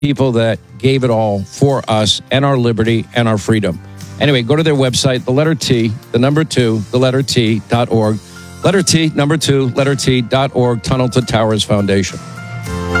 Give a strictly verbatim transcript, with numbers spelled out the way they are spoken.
people that gave it all for us and our liberty and our freedom. Anyway, go to their website, the letter T, the number two, the letter T dot org. Letter T, number two, letter T dot org, Tunnel to Towers Foundation.